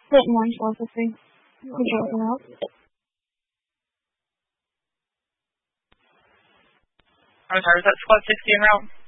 Hit 1 4 3. I'm sorry, was that squad 60 en route?